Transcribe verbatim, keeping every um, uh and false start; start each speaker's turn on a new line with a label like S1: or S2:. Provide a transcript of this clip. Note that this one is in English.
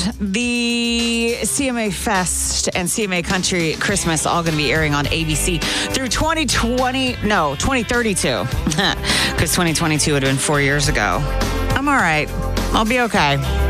S1: the C M A Fest and C M A Country Christmas all going to be airing on A B C through twenty twenty, no, twenty thirty-two, because twenty twenty-two would have been four years ago. I'm all right. I'll be okay.